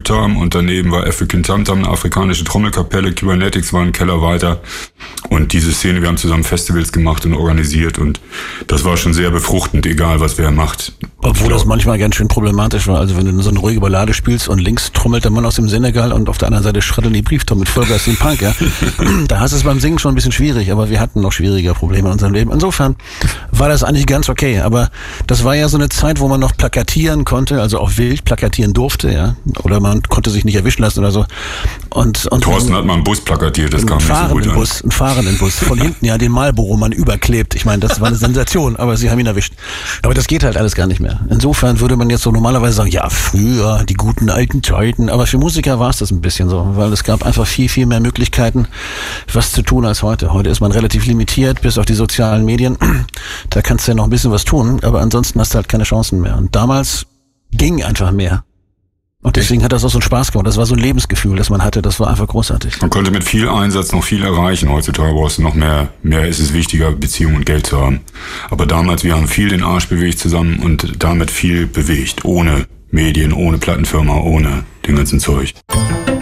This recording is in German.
gelebt haben. Und daneben war African Tam Tam, eine afrikanische Trommelkapelle. Cybernetics war ein Keller weiter. Und diese Szene, wir haben zusammen Festivals gemacht und organisiert. Und das war schon sehr befruchtend, egal was wer macht. Obwohl das manchmal ganz schön problematisch war. Also wenn du so eine ruhige Ballade spielst und links trommelt der Mann aus dem Senegal und auf der anderen Seite schraddeln die Brieftauen mit Vollgas den Punk, ja. Da hast du es beim Singen schon ein bisschen schwierig, aber wir hatten noch schwieriger Probleme in unserem Leben. Insofern war das eigentlich ganz okay. Aber das war ja so eine Zeit, wo man noch plakatieren konnte, also auch wild plakatieren durfte, ja. Oder man konnte sich nicht erwischen lassen oder so. Und Thorsten hat mal einen Bus plakatiert, das kam nicht so gut an. Einen fahrenden Bus. Von hinten ja den Marlboro-Mann überklebt. Ich meine, das war eine Sensation, aber sie haben ihn erwischt. Aber das geht halt alles gar nicht mehr. Insofern würde man jetzt so normalerweise sagen, ja, früher, die guten alten Zeiten. Aber für Musiker war es das ein bisschen so, weil es gab einfach viel, viel mehr Möglichkeiten, was zu tun als heute. Heute ist man relativ limitiert, bis auf die sozialen Medien. Da kannst du ja noch ein bisschen was tun, aber ansonsten hast du halt keine Chancen mehr. Und damals ging einfach mehr. Und deswegen hat das auch so einen Spaß gemacht. Das war so ein Lebensgefühl, das man hatte. Das war einfach großartig. Man konnte mit viel Einsatz noch viel erreichen. Heutzutage brauchst du noch mehr. Mehr ist es wichtiger, Beziehungen und Geld zu haben. Aber damals, wir haben viel den Arsch bewegt zusammen und damit viel bewegt. Ohne Medien, ohne Plattenfirma, ohne den ganzen Zeug.